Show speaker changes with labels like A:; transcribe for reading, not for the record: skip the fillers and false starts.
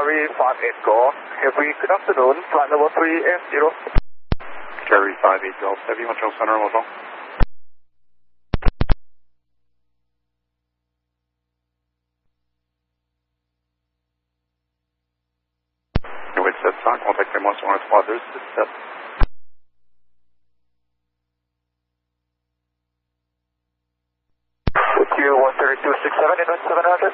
A: Cherry 58 Golf Heavy, good afternoon, flight level 380.
B: Cherry 58 Golf Heavy, Montreal Center, Montreal. Wait 700, contactez-moi sur 13267.
A: Q 13267 in 700.